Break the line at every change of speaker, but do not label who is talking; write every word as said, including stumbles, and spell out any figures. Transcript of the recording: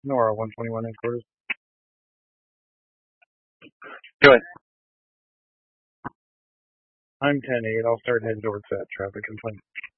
Nora, one twenty-one headquarters. Go ahead. I'm ten eight. I'll start heading towards that traffic complaint.